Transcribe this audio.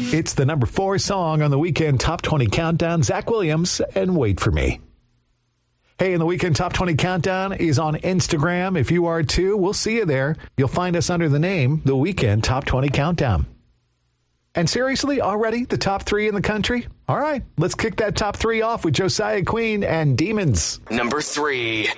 It's the number 4 song on the Weekend Top 20 Countdown. Zach Williams and Wait For Me. Hey, and the Weekend Top 20 Countdown is on Instagram. If you are too, we'll see you there. You'll find us under the name The Weekend Top 20 Countdown. And seriously, already the top 3 in the country? All right, let's kick that top 3 off with Josiah Queen and Demons. Number 3.